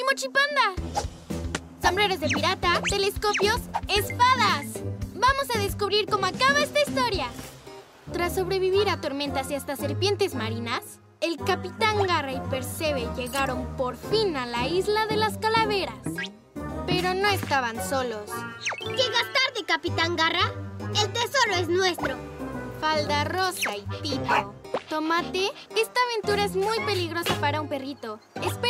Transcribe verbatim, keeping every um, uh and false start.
mochipanda! Sombreros de pirata, telescopios, espadas. Vamos a descubrir cómo acaba esta historia. Tras sobrevivir a tormentas y hasta serpientes marinas, el Capitán Garra y Percebe llegaron por fin a la isla de las calaveras. Pero no estaban solos. ¿Llegas tarde, Capitán Garra? El tesoro es nuestro. Falda Rosa y Tito. Tomate, esta aventura es muy peligrosa para un perrito. Espera.